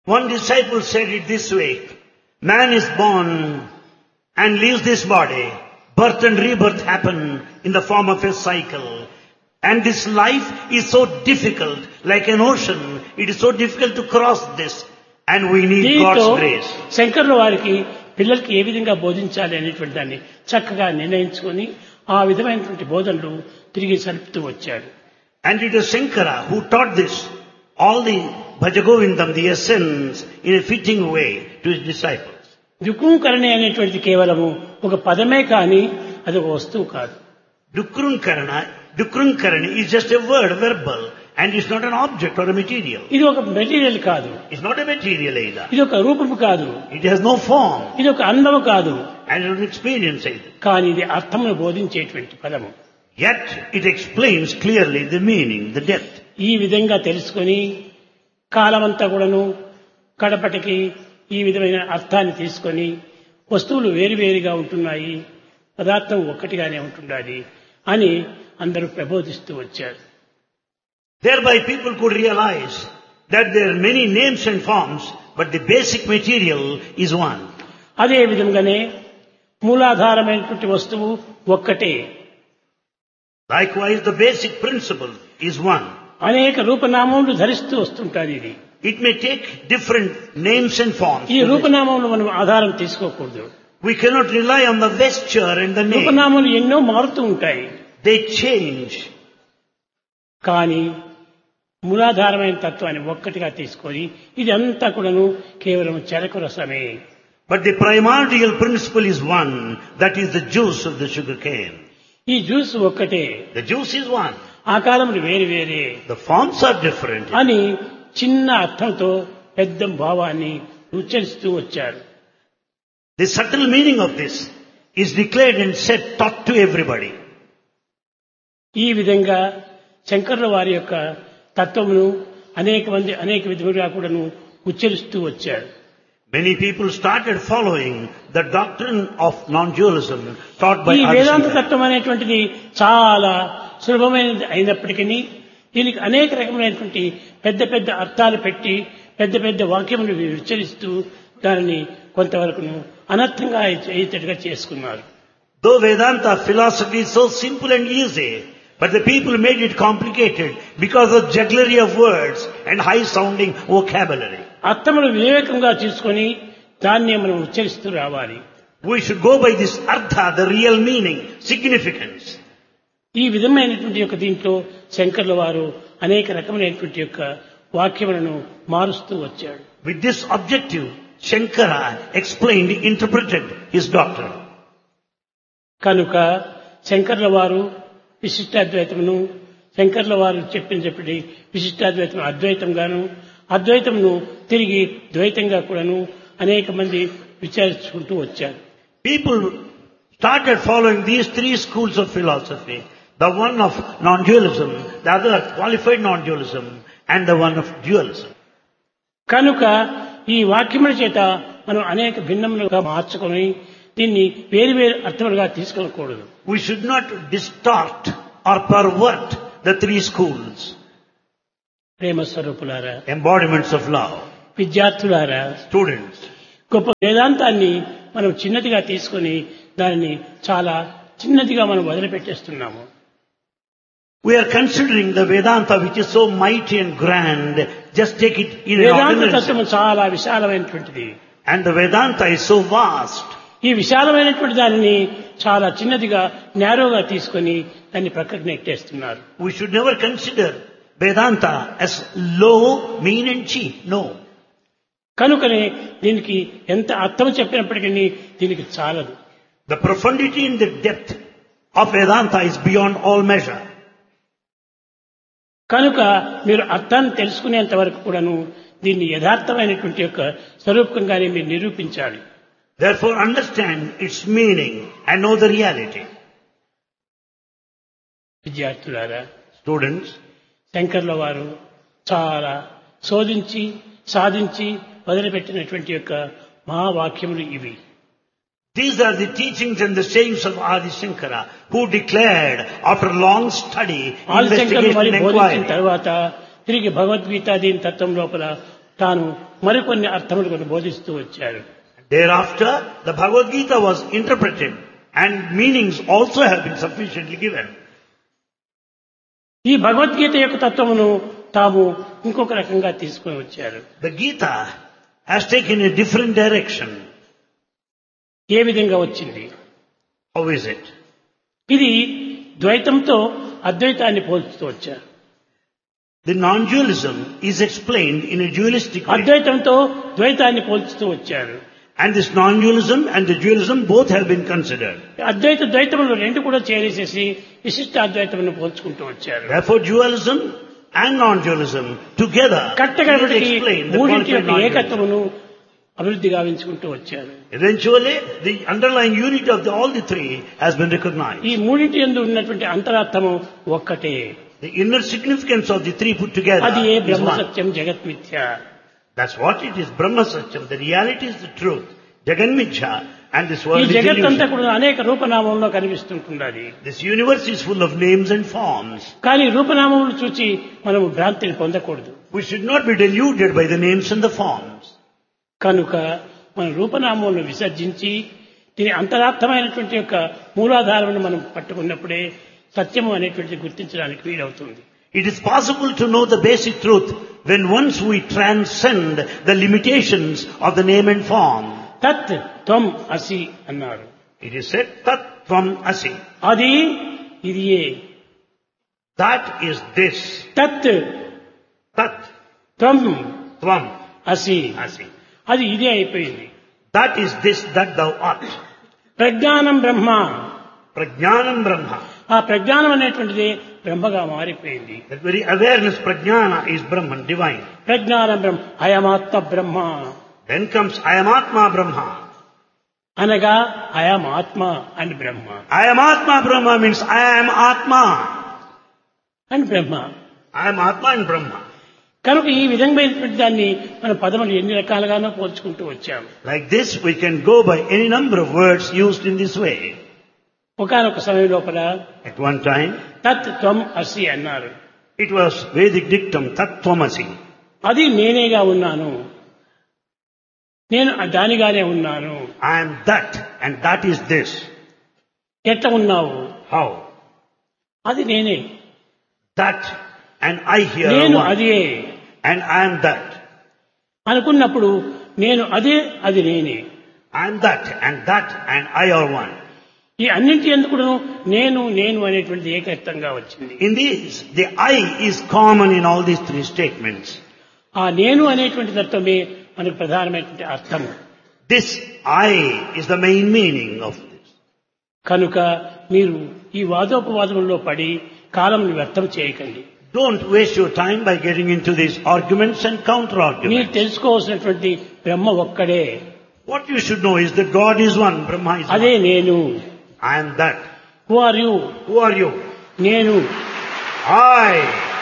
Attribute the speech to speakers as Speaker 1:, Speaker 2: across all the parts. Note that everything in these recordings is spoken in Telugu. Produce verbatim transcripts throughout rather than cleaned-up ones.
Speaker 1: One disciple said it this way, man is born and leaves this body. Birth and rebirth happen in the form of a cycle. And this life is so difficult, like an ocean. It is so difficult to cross this. And we need God's grace.
Speaker 2: శంకరుల వారికి పిల్లలకి ఏ విధంగా బోధించాలి అనేటువంటి దాన్ని చక్కగా నిర్ణయించుకొని ఆ విధమైనటువంటి బోధనలు తిరిగి సలుపుతూ వచ్చాడు.
Speaker 1: And it is Shankara who taught this, all the Bhajagovindam, the essence, in a fitting way to his disciples.
Speaker 2: దుఃఖంకరణి అనేటువంటిది కేవలము ఒక పదమే కానీ అది ఒక వస్తువు కాదు.
Speaker 1: Dukrunkarana, Dukrunkarani is just a word, verbal, and it's not an object or a material.
Speaker 2: ఇది ఒక మెటీరియల్ కాదు.
Speaker 1: It's not a material either.
Speaker 2: ఇది ఒక రూపము కాదు.
Speaker 1: It has no form.
Speaker 2: ఇది ఒక అనుభవం కాదు.
Speaker 1: And it's not an experience either.
Speaker 2: కానీ ఇది అర్థమును బోధించేటువంటి పదము.
Speaker 1: Yet it explains clearly the meaning, the depth.
Speaker 2: ఈ విధంగా తెలుసుకొని కాలమంతా కూడాను కడపటికి ఈ విధమైన అర్థాన్ని తీసుకొని వస్తువులు వేరువేరుగా ఉంటున్నాయి, పదార్థం ఒక్కటిగానే ఉంటున్నది అని అందరూ ప్రబోధిస్తూ వచ్చారు.
Speaker 1: Thereby people could realize that there are many names and forms, but the basic material is one.
Speaker 2: అదే విధంగానే మూలాధారమైనటువంటి వస్తువు ఒక్కటే.
Speaker 1: Likewise, the basic principle is one.
Speaker 2: అనేక రూపనామములు ధరిస్తూ వస్తుంటారు. ఇది
Speaker 1: It may take different names and forms.
Speaker 2: ఈ రూపనామములు మనం ఆధారం తీసుకోకూడదు.
Speaker 1: We cannot rely on the vesture and the name.
Speaker 2: రూపనామములు ఎన్నో మారుతూ ఉంటాయి.
Speaker 1: They change.
Speaker 2: కానీ మూలాధారమైన తత్వాన్ని ఒక్కటిగా తీసుకొని ఇది అంతా కూడాను కేవలం చెరకు రసమే.
Speaker 1: But the primordial principle is one, that is the juice of the sugar cane.
Speaker 2: ఈ జ్యూస్ ఒక్కటే,
Speaker 1: The juice is one.
Speaker 2: ఆకారములు వేరు వేరే
Speaker 1: The forms are different.
Speaker 2: అని చిన్న అర్థంతో పెద్ద భావాన్ని ఉచ్చరిస్తూ వచ్చారు.
Speaker 1: The subtle meaning of this is declared and said, taught to everybody.
Speaker 2: ఈ విధంగా శంకరుల వారి యొక్క తత్వమును అనేక మంది అనేక విధములుగా కూడాను ఉచ్చరిస్తూ వచ్చారు.
Speaker 1: Many people started following the doctrine of non-dualism taught by
Speaker 2: ఈ వేదాంత
Speaker 1: Adi
Speaker 2: తత్వం అనేటువంటిది చాలా సులభమైనది అయినప్పటికీ దీనికి అనేక రకమైనటువంటి పెద్ద పెద్ద అర్థాలు పెట్టి పెద్ద పెద్ద వాక్యములు ఉచ్చరిస్తూ దానిని కొంతవరకు అనర్థంగా అయ్యేటట్టుగా చేసుకున్నారు.
Speaker 1: Though Vedanta philosophy is so simple and easy, but the people made it complicated because of jugglery of words and high-sounding vocabulary.
Speaker 2: అర్థములు వివేకంగా తీసుకొని దాన్ని మనం ఉచ్చరిస్తూ రావాలి.
Speaker 1: We should go by this artha, the real meaning, significance.
Speaker 2: ఈ విధమైనటువంటి యొక్క దీంట్లో శంకర్ల వారు అనేక రకమైనటువంటి యొక్క వాక్యములను మారుస్తూ వచ్చాడు.
Speaker 1: With this objective, Shankara explained, interpreted his doctrine.
Speaker 2: కనుక శంకర్ల వారు విశిష్టాద్వైతమును, శంకర్ల వారు చెప్పిన చెప్పి విశిష్టాద్వైతం అద్వైతంగాను, అద్వైతమును తిరిగి ద్వైతంగా కూడాను అనేక మంది విచారించుకుంటూ వచ్చారు.
Speaker 1: People started following these three schools of philosophy. The one of non-dualism, the other qualified non-dualism, and the one of dualism.
Speaker 2: కనుక ఈ వాక్యముల చేత మనం అనేక భిన్నములుగా మార్చుకొని దీన్ని వేరు వేరు అర్థములుగా తీసుకోకూడదు.
Speaker 1: We should not distort or pervert the three schools.
Speaker 2: ప్రేమ స్వరూపులారా,
Speaker 1: Embodiments of love.
Speaker 2: విద్యార్థులారా,
Speaker 1: Students.
Speaker 2: గొప్ప వేదాంతాన్ని మనం చిన్నదిగా తీసుకొని దానిని చాలా చిన్నదిగా మనం వదిలిపెట్టేస్తున్నాము.
Speaker 1: We are considering the Vedanta which is so mighty and grand, just take it in an
Speaker 2: Vedanta
Speaker 1: ordinary
Speaker 2: తత్వం
Speaker 1: sense.
Speaker 2: చాలా విశాలమైనటువంటిది.
Speaker 1: And the Vedanta is so vast.
Speaker 2: ఈ విశాలమైనటువంటి దానిని చాలా చిన్నదిగా నేరోగా తీసుకొని దాన్ని ప్రక్కకు నెట్టేస్తున్నారు.
Speaker 1: We should never consider Vedanta as low, mean and cheap. No.
Speaker 2: కనుకనే దీనికి ఎంత అర్థం చెప్పినప్పటికీ దీనికి చాలదు.
Speaker 1: The profundity and the depth of Vedanta is beyond all measure.
Speaker 2: కనుక మీరు అర్థాన్ని తెలుసుకునేంత వరకు కూడాను దీన్ని యథార్థమైనటువంటి యొక్క స్వరూపంగానే మీరు నిరూపించాలి.
Speaker 1: Therefore understand its meaning and know the reality.
Speaker 2: విద్యార్థులారా,
Speaker 1: Students,
Speaker 2: శంకర్ల వారు చాలా శోధించి సాధించి వదిలిపెట్టినటువంటి యొక్క మహావాక్యములు ఇవి.
Speaker 1: these are the teachings and the sayings of Adi Shankara, who declared after long study,
Speaker 2: ఆదిశంకరులు
Speaker 1: investigation
Speaker 2: మరి
Speaker 1: and
Speaker 2: బోధించిన
Speaker 1: inquiry.
Speaker 2: తర్వాత తిరిగి భగవద్గీత దీని తత్వం లోపల తాను మరికొన్ని అర్థములు కొన్ని బోధిస్తూ వచ్చారు.
Speaker 1: Thereafter, the Bhagavad Gita was interpreted and meanings also have been sufficiently given.
Speaker 2: ఈ భగవద్గీత యొక్క తత్వమును తాము ఇంకొక రకంగా తీసుకొని వచ్చారు.
Speaker 1: The Gita has taken a different direction.
Speaker 2: ఏ విధంగా వచ్చింది?
Speaker 1: How is it?
Speaker 2: ఇది ద్వైతంతో అద్వైతాన్ని పోల్చుతూ వచ్చారు.
Speaker 1: The non-dualism is explained in a dualistic way.
Speaker 2: అద్వైతంతో ద్వైతాన్ని పోల్చుతూ వచ్చారు.
Speaker 1: And this non-dualism and the dualism both have been considered.
Speaker 2: అద్వైత ద్వైతములు రెండు కూడా చేరేసేసి విశిష్ట అద్వైతమును పోల్చుకుంటూ వచ్చారు.
Speaker 1: Therefore dualism and non-dualism together
Speaker 2: కట్టగడపటికి
Speaker 1: explain the
Speaker 2: మూడింటి
Speaker 1: quality of
Speaker 2: యొక్క
Speaker 1: non-dualism.
Speaker 2: ఏకత్వమును అభివృద్ధి గావించుకుంటూ వచ్చారు.
Speaker 1: Eventually the underlying unity of the, all the three has been recognized.
Speaker 2: ఈ మూడింటి యందు ఉన్నటువంటి అంతరార్థము ఒక్కటే.
Speaker 1: The inner significance of the three put together
Speaker 2: అది ఏ
Speaker 1: is
Speaker 2: బ్రహ్మ
Speaker 1: one.
Speaker 2: సత్యం జగత్ మిథ్య.
Speaker 1: That's what it is. Brahma Satyam. The reality is the truth. Jagan Mithya. And this
Speaker 2: ఈ
Speaker 1: world is
Speaker 2: జగత్ అంతా
Speaker 1: illusion.
Speaker 2: కూడా అనేక రూపనామంలో కనిపిస్తుంటున్నది.
Speaker 1: This universe is full of names and forms.
Speaker 2: కానీ రూపనామములు చూచి మనము భ్రాంతిని పొందకూడదు.
Speaker 1: We should not be deluded by the names and the forms.
Speaker 2: కనుక మన రూపనామములను విసర్జించి దీని అంతరార్థమైనటువంటి యొక్క మూలాధారమును మనం పట్టుకున్నప్పుడే సత్యము అనేటువంటిది గుర్తించడానికి వీలవుతుంది.
Speaker 1: It is possible to know the basic truth when once we transcend the limitations of the name and form.
Speaker 2: తత్ త్వం అసి అన్నారు.
Speaker 1: It is said, Tat Tvam Asi.
Speaker 2: అది ఇది ఏ.
Speaker 1: That is this.
Speaker 2: తత్
Speaker 1: Tat
Speaker 2: త్వం
Speaker 1: Tvam
Speaker 2: అసి.
Speaker 1: Asi.
Speaker 2: అది ఇదే అయిపోయింది.
Speaker 1: That is this that thou art.
Speaker 2: ప్రజ్ఞానం బ్రహ్మ.
Speaker 1: Prajnanam Brahma.
Speaker 2: ఆ ప్రజ్ఞానం అనేటువంటిది బ్రహ్మగా మారిపోయింది.
Speaker 1: That very awareness, Prajnana, is Brahman, divine.
Speaker 2: ప్రజ్ఞానం బ్రహ్మ అయమాత్మ బ్రహ్మ
Speaker 1: Then comes I am Atma Brahma.
Speaker 2: అనగా అయం ఆత్మ and Brahma
Speaker 1: I am Atma Brahma means I am Atma.
Speaker 2: And Brahma.
Speaker 1: I am Atma and Brahma.
Speaker 2: కనుక ఈ విధమైనటువంటి దాన్ని మన పదములు ఎన్ని రకాలుగానో పోల్చుకుంటూ వచ్చాము.
Speaker 1: Like this we can go by any number of words used in this way.
Speaker 2: ఒకానొక సమయం లోపల
Speaker 1: At one time
Speaker 2: తత్ త్వం అసి అన్నారు.
Speaker 1: it was Vedic dictum Tat Tvamasi.
Speaker 2: అది నేనేగా ఉన్నాను, నేను దానిగానే ఉన్నాను.
Speaker 1: I am that and that is this.
Speaker 2: ఎట్లా ఉన్నావు?
Speaker 1: How?
Speaker 2: అది నేనే.
Speaker 1: That and I here are
Speaker 2: నేను
Speaker 1: one.
Speaker 2: అదే
Speaker 1: And I am that.
Speaker 2: అనుకున్నప్పుడు నేను అదే అది నేనే.
Speaker 1: I am that and that and I are one.
Speaker 2: ఈ అన్నింటి ఎందుకు నేను నేను అనేటువంటిది ఏకత్వంగా వచ్చింది.
Speaker 1: In these, the I is common in all these three statements.
Speaker 2: ఆ నేను అనేటువంటి తత్వమే మనకు ప్రధానమైనటువంటి అర్థము.
Speaker 1: This I is the main meaning of this.
Speaker 2: కనుక మీరు ఈ వాదోపవాదముల్లో పడి కాలంను వ్యర్థం చేయకండి.
Speaker 1: Don't waste your time by getting into these arguments and counter
Speaker 2: మీరు
Speaker 1: arguments.
Speaker 2: తెలుసుకోవాల్సినటువంటి బ్రహ్మ ఒక్కడే.
Speaker 1: What you should know is that God is one, Brahma is
Speaker 2: అదే
Speaker 1: one.
Speaker 2: నేను.
Speaker 1: I am that.
Speaker 2: Who are you?
Speaker 1: Who are you?
Speaker 2: నేను.
Speaker 1: I.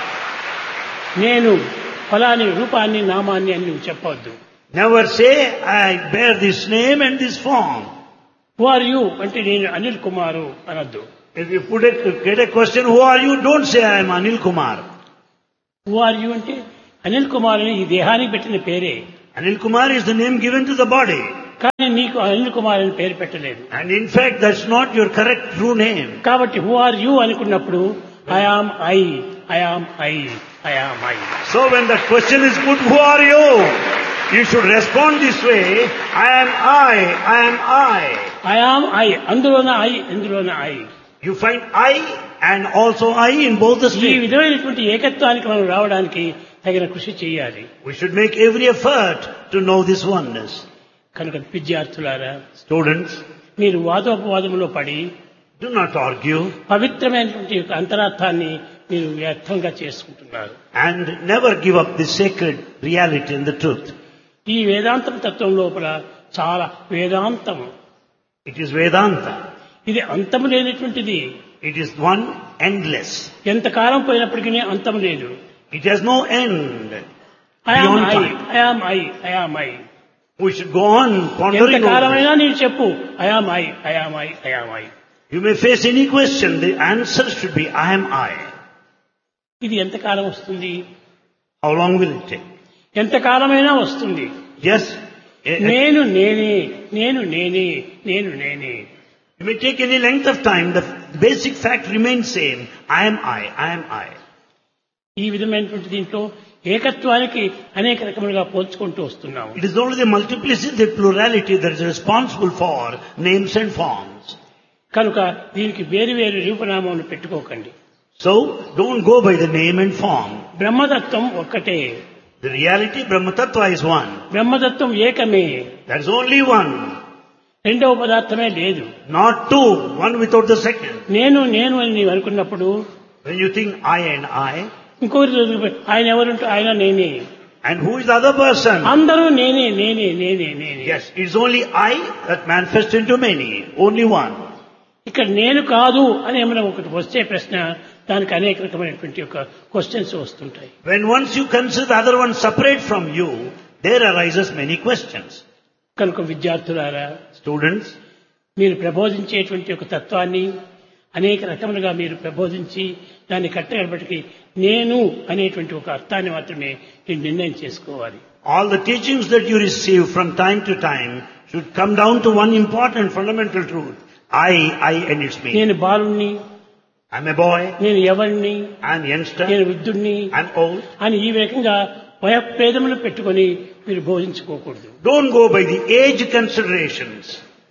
Speaker 2: నేను ఫలాని రూపాన్ని నామాన్ని అని నువ్వు చెప్పవద్దు.
Speaker 1: Never say, I bear this name and this form.
Speaker 2: Who are you అంటే నేను అనిల్ కుమారు అనొద్దు.
Speaker 1: If you put a, get a question, who are you? Don't say, I am Anil Kumar.
Speaker 2: Who are you అంటే అనిల్ కుమార్ అని ఈ దేహానికి పెట్టిన పేరే.
Speaker 1: Anil Kumar is the name given to the body.
Speaker 2: కానీ నీకు అనిల్ కుమార్ అని పేరు పెట్టలేదు.
Speaker 1: And in fact, that's not your correct true name.
Speaker 2: కాబట్టి హూ ఆర్ యు అనుకున్నప్పుడు I am I I am I I am I.
Speaker 1: So when the question is put, who are you? You should respond this way, I am I, I am I.
Speaker 2: I am I అందులోన I ఇందులోన I.
Speaker 1: You find I and also I in both the
Speaker 2: ఈ
Speaker 1: states.
Speaker 2: విధమైనటువంటి ఏకత్వానికి మనం రావడానికి తగిన కృషి చేయాలి.
Speaker 1: We should make every effort to know this oneness.
Speaker 2: కనుక విద్యార్థులారా,
Speaker 1: Students,
Speaker 2: మీరు వాదోపవాదములో పడి
Speaker 1: do not argue
Speaker 2: పవిత్రమైనటువంటి యొక్క అంతరార్థాన్ని మీరు వ్యర్థంగా చేసుకుంటున్నారు.
Speaker 1: and never give up the sacred reality and the truth.
Speaker 2: ఈ వేదాంతం తత్వం లోపల చాలా వేదాంతము.
Speaker 1: It is Vedanta.
Speaker 2: ఇది అంతము లేనటువంటిది.
Speaker 1: It is one endless.
Speaker 2: ఎంతకాలం పోయినప్పటికీ అంతం లేదు.
Speaker 1: It has no end.
Speaker 2: I am
Speaker 1: Beyond
Speaker 2: I
Speaker 1: time.
Speaker 2: I am I I am I.
Speaker 1: We should go on pondering over
Speaker 2: ఎంతకాలమైనా
Speaker 1: this.
Speaker 2: నీవు చెప్పు I am I I am I I am I.
Speaker 1: You may face any question. The answer should be, I am I.
Speaker 2: ఇది ఎంతకాలం వస్తుంది?
Speaker 1: How long will it take?
Speaker 2: ఎంతకాలమైనా వస్తుంది.
Speaker 1: Yes, a- a-
Speaker 2: నేను నేనే నేను నేనే నేను నేనే.
Speaker 1: it may take any length of time, the basic fact remains same. I am I, I am I.
Speaker 2: ఈ విధమైనటువంటి దీంట్లో ఏకత్వానికి అనేక రకములుగా పోల్చుకుంటూ వస్తున్నాము.
Speaker 1: It is only the multiplicity, the plurality that is responsible for names and forms.
Speaker 2: కనుక దీనికి వేరు వేరు రూపనామములు పెట్టుకోకండి.
Speaker 1: So, don't go by the name and form.
Speaker 2: బ్రహ్మతత్వం ఒక్కటే.
Speaker 1: The reality, Brahma Tattva, is one.
Speaker 2: బ్రహ్మతత్వం ఏకమే.
Speaker 1: There is only one.
Speaker 2: రెండవ పదార్థమే లేదు.
Speaker 1: Not two, one without the second.
Speaker 2: నేను నేను అని నీవు అనుకున్నప్పుడు
Speaker 1: When you think I and I,
Speaker 2: ఇంకొకరి దగ్గరికి పోయి, ఆయన ఎవరుంటే ఆయన నేనే.
Speaker 1: and who is the other person?
Speaker 2: అందరూ నేనే నేనే నేనే నేనే.
Speaker 1: Yes, it is only I that manifests into many, only one.
Speaker 2: ఇక్కడ నేను కాదు అని ఏమైనా ఒకటి వచ్చే ప్రశ్న, దానికి అనేక రకమైనటువంటి ఒక క్వశ్చన్స్ వస్తుంటాయి.
Speaker 1: When once you consider the other one separate from you, there arises many questions.
Speaker 2: కనుక విద్యార్థులారా,
Speaker 1: Students,
Speaker 2: మీరు ప్రబోధించేటువంటి ఒక తత్వాన్ని అనేక రకములుగా మీరు ప్రబోధించి దాన్ని కట్టగలపటికి నేను అనేటువంటి ఒక అర్థాన్ని మాత్రమే మీరు నిర్ణయం చేసుకోవాలి.
Speaker 1: all the teachings that you receive from time to time should come down to one important fundamental truth. I, I and its me.
Speaker 2: నేను బాలుణ్ణి,
Speaker 1: I'm a boy,
Speaker 2: నేను ఎవరిని,
Speaker 1: I'm youngster,
Speaker 2: నేను వృద్ధుణ్ణి
Speaker 1: I'm old.
Speaker 2: అని ఈ రకంగా వయఃభేదములు పెట్టుకొని మీరు బోధించుకోకూడదు.
Speaker 1: Don't go by the age considerations.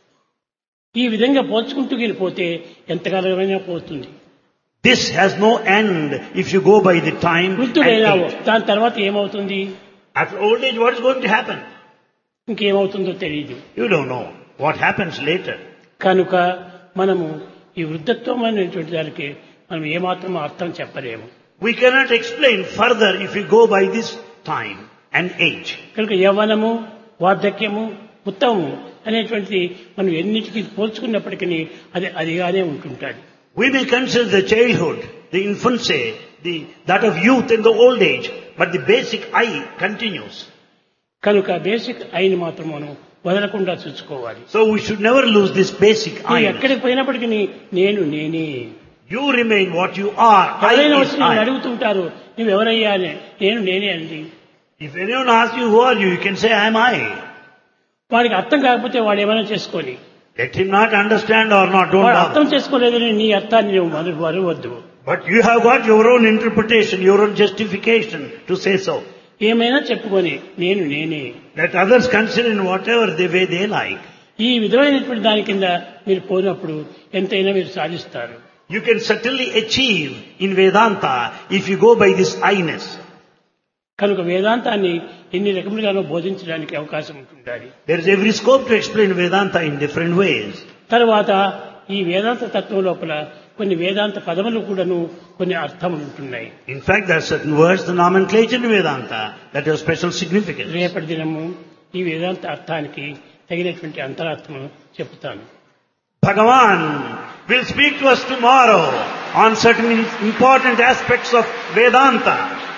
Speaker 2: ఈ విధంగా పోల్చుకుంటూ వెళ్ళిపోతే ఎంతకాలమైనా పోతుంది.
Speaker 1: This has no end if you go by the time and
Speaker 2: వృద్ధుడైనావు,
Speaker 1: age.
Speaker 2: దాని తర్వాత ఏమవుతుంది,
Speaker 1: After old age, what is going to happen?
Speaker 2: ఇంకేమవుతుందో తెలియదు.
Speaker 1: You don't know what happens later.
Speaker 2: కనుక మనము ఈ వృద్ధత్వం అనేటువంటి దానికి మనం ఏమాత్రం అర్థం చెప్పలేము.
Speaker 1: We cannot explain further if we go by this time and age.
Speaker 2: కనుక యవ్వనము, వార్ధక్యము, ఉత్తమము అనేటువంటిది మనం ఎన్నిటికీ పోల్చుకున్నప్పటికీ అది అదిగానే ఉంటుంటాడు.
Speaker 1: We may consider the childhood, the infancy, the, that of youth and the old age, but the basic I continues.
Speaker 2: కనుక బేసిక్ అయిన మాత్రం మనం వదలకుండా చూసుకోవాలి.
Speaker 1: So we should never lose this basic
Speaker 2: నువ్వు
Speaker 1: I.
Speaker 2: ఎక్కడికి పోయినప్పటికీ నేను నేనే.
Speaker 1: You remain what you are.
Speaker 2: ఎవరైనా
Speaker 1: I
Speaker 2: వచ్చి
Speaker 1: is
Speaker 2: నేను
Speaker 1: I.
Speaker 2: అడుగుతుంటారు, నువ్వు ఎవరయ్యా అని. నేను నేనే అండి.
Speaker 1: If anyone asks you who are you, you can say I am I.
Speaker 2: వాడికి అర్థం కాకపోతే వాడు ఏమైనా చేసుకొని,
Speaker 1: Let him not understand or not, don't
Speaker 2: వాడు అర్థం
Speaker 1: bother.
Speaker 2: చేసుకోలేదని నీ అర్థాన్ని నువ్వు వద- వదలవద్దు.
Speaker 1: But you have got your own interpretation, your own justification to say so.
Speaker 2: ఏమైనా చెప్పుకొని నేను నేనే.
Speaker 1: Let others consider in whatever the way they like.
Speaker 2: ఈ విధమైనటువంటి దాని కింద మీరు పోయినప్పుడు ఎంతైనా మీరు సాధిస్తారు.
Speaker 1: You can certainly achieve in Vedanta if you go by this I-ness.
Speaker 2: కనుక వేదాంతాన్ని ఎన్ని రకములుగానో బోధించడానికి అవకాశం ఉంటుండాలి.
Speaker 1: There is every scope to explain Vedanta in different ways.
Speaker 2: తర్వాత ఈ వేదాంత తత్వం లోపల కొన్ని వేదాంత పదములు కూడాను కొన్ని అర్థములు ఉంటున్నాయి.
Speaker 1: In fact, there are certain words, the nomenclature in Vedanta, that have special significance.
Speaker 2: రేపటి దినము ఈ వేదాంత అర్థానికి తగినటువంటి అంతరార్థమును చెప్తాను.
Speaker 1: Bhagavan will speak to us tomorrow on certain important aspects of Vedanta.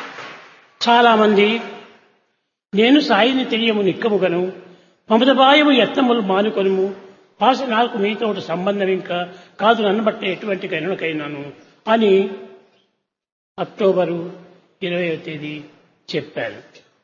Speaker 2: చాలా మంది నేను సాయిని తెలియము నిక్కముగను మమతబాయము యత్నములు మానుకొనుము భాష నాకు మీతో సంబంధం ఇంకా కాదు నన్ను బట్టే ఎటువంటి కరుణకైనాను అని అక్టోబరు ఇరవయవ తేదీ చెప్పారు.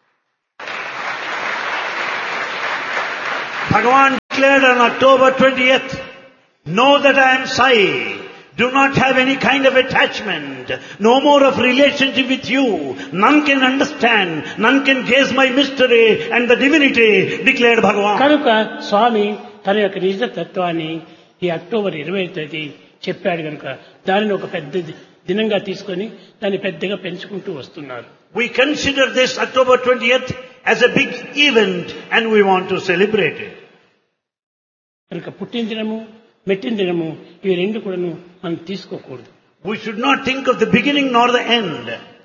Speaker 1: Bhagavan declared on October twentieth, know that I am Sai. Do not have any kind of attachment. No more of relationship with you. None can understand. None can gaze my mystery and the divinity, declared Bhagavan.
Speaker 2: కనుక స్వామి తన యొక్క నిజ తత్వాన్ని ఈ అక్టోబర్ ఇరవై తేదీ చెప్పాడు కనుక దానిని ఒక పెద్ద దినంగా తీసుకొని దాన్ని పెద్దగా పెంచుకుంటూ వస్తున్నారు.
Speaker 1: We consider this October twentieth as a big event and we want to celebrate it.
Speaker 2: కనుక పుట్టిన దినము మెట్టిన దినము ఇవి రెండు కూడాను మనం తీసుకోకూడదు.
Speaker 1: We should not think of the beginning nor the end.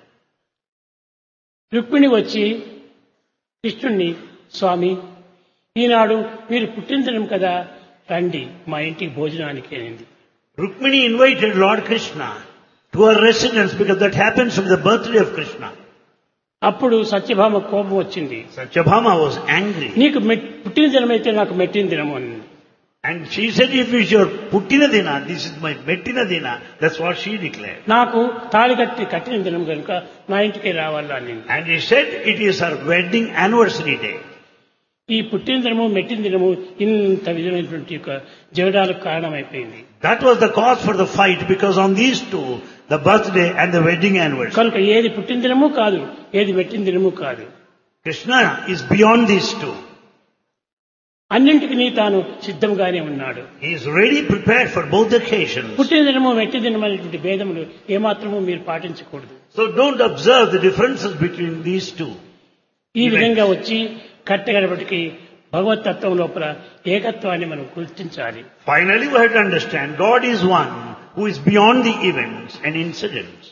Speaker 2: Rukmini వచ్చి కృష్ణుణ్ణి, స్వామి ఈనాడు మీరు పుట్టిన దినం కదా, రండి మా ఇంటికి భోజనానికి అనింది.
Speaker 1: Rukmini invited Lord Krishna to her residence because that happens on the birthday of Krishna.
Speaker 2: అప్పుడు సత్యభామ కోపం వచ్చింది.
Speaker 1: Satyabhama was angry.
Speaker 2: నీకు మెట్- పుట్టిన దినం అయితే నాకు మెట్టిన దినము అని.
Speaker 1: And she said, if it's your puttina dina, this is my mettina dina. That's what she declared.
Speaker 2: నాకు తాళి కట్టి కట్టిన దినం కనుక నా ఇంటికి రావాలా అని.
Speaker 1: And he said, it is her wedding anniversary day.
Speaker 2: ఈ పుట్టిన దినము మెట్టిన దినము ఇంత విధమైనటువంటి యొక్క జగడాలకు కారణమైపోయింది.
Speaker 1: That was the cause for the fight, because on these two, the birthday and the wedding anniversary.
Speaker 2: కనుక ఏది పుట్టిన దినము కాదు, ఏది మెట్టిన దినము కాదు.
Speaker 1: Krishna is beyond these two.
Speaker 2: అన్నింటికి తాను సిద్ధంగానే ఉన్నాడు.
Speaker 1: He is ready prepared for both occasions.
Speaker 2: పుట్టిన దినము మెట్టి దినము అనేటువంటి భేదములు ఏమాత్రము మీరు పాటించకూడదు.
Speaker 1: So don't observe the differences between these two.
Speaker 2: ఈ విధంగా వచ్చి కట్టగడపటికి భగవతత్వం లోపల ఏకత్వాన్ని మనం గుర్తించాలి.
Speaker 1: Finally we have to understand God is one who is beyond the events and incidents.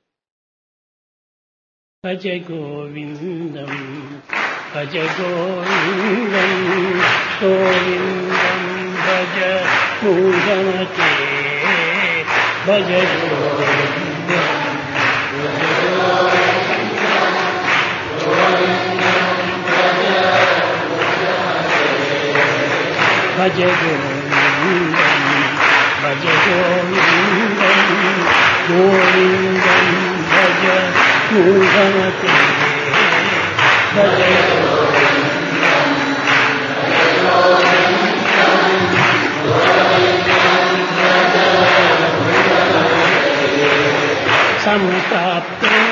Speaker 2: Bhaja Govindam Bhaja Govindam Govindam Bhaja మూఢమతే Bhaja Govindam Bhaja Govindam Bhaja Govindam Govindam Bhaja మూఢమతే Bhaja సంప్రాప్తే